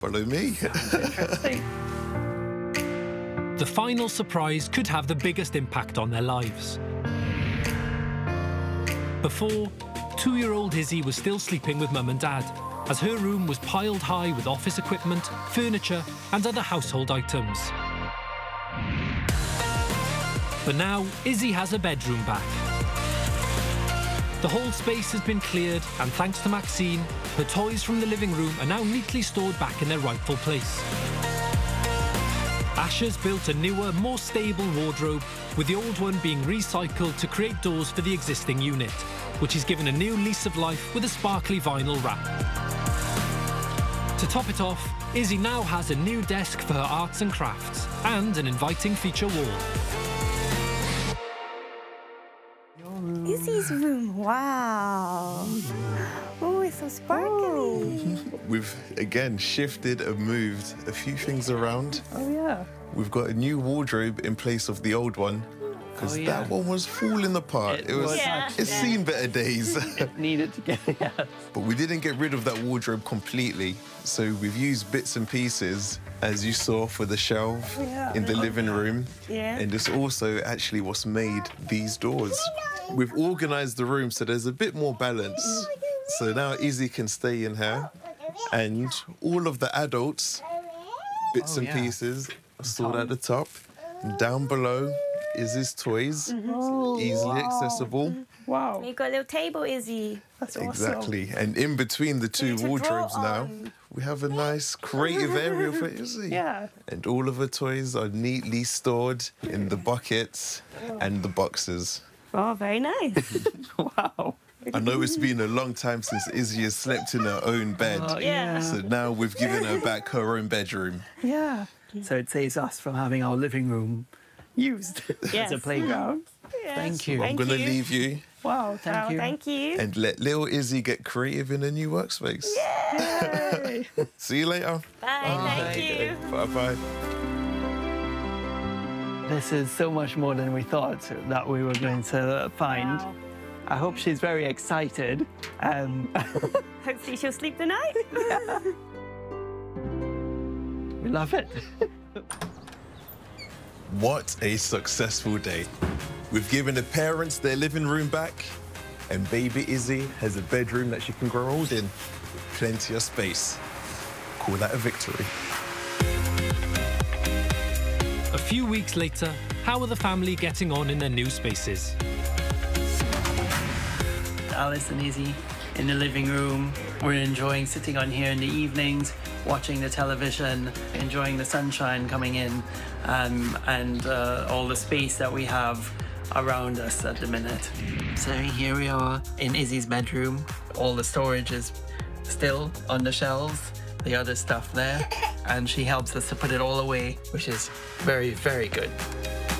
Follow me. Interesting. The final surprise could have the biggest impact on their lives. Before, 2-year-old Izzy was still sleeping with Mum and Dad, as her room was piled high with office equipment, furniture and other household items. But now, Izzy has a bedroom back. The whole space has been cleared, and thanks to Maxine, her toys from the living room are now neatly stored back in their rightful place. Asher's built a newer, more stable wardrobe, with the old one being recycled to create doors for the existing unit, which is given a new lease of life with a sparkly vinyl wrap. To top it off, Izzy now has a new desk for her arts and crafts, and an inviting feature wall. Izzy's room, wow. Oh, it's so sparkly. We've, again, shifted and moved a few things around. Oh, yeah. We've got a new wardrobe in place of the old one, because that one was falling apart. It's seen better days. It needed to get out. But we didn't get rid of that wardrobe completely, so we've used bits and pieces, as you saw, for the shelf in the living room. Yeah. And this also actually what's made these doors. We've organised the room so there's a bit more balance. So now Izzy can stay in here, and all of the adults' bits and pieces are stored at the top. Down below is his toys, easily accessible. Wow. You got a little table, Izzy. That's awesome. Exactly. And in between the two wardrobes now, we have a nice creative area for Izzy. Yeah. And all of her toys are neatly stored in the buckets and the boxes. Oh, very nice. Wow. I know it's been a long time since Izzy has slept in her own bed. So now we've given her back her own bedroom. Yeah. So it saves us from having our living room used as a playground. Yes. Thank you. I'm going to leave you Wow, Thank you. Thank you. and let little Izzy get creative in a new workspace. Yay. See you later. Bye. Thank you. Bye-bye. This is so much more than we thought that we were going to find. Wow. I hope she's very excited. Hopefully she'll sleep tonight. We love it. What a successful day. We've given the parents their living room back, and baby Izzy has a bedroom that she can grow old in. Plenty of space. Call that a victory. A few weeks later, how are the family getting on in their new spaces? Alice and Izzy in the living room. We're enjoying sitting on here in the evenings, watching the television, enjoying the sunshine coming in, and all the space that we have around us at the minute. So here we are in Izzy's bedroom. All the storage is still on the shelves, the other stuff there, and she helps us to put it all away, which is very, very good.